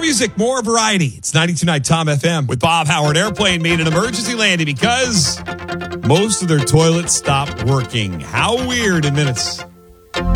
music, more variety. It's 92.9 Tom FM with Bob Howard. Airplane made an emergency landing because most of their toilets stopped working. How weird in minutes.